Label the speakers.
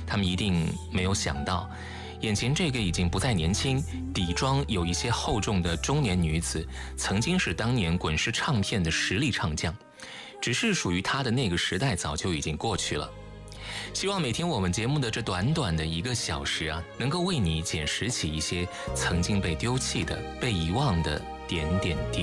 Speaker 1: 他们一定没有想到，眼前这个已经不再年轻、底妆有一些厚重的中年女子，曾经是当年滚石唱片的实力唱将，只是属于她的那个时代早就已经过去了。希望每天我们节目的这短短的1个小时啊，能够为你捡拾起一些曾经被丢弃的、被遗忘的点点滴滴。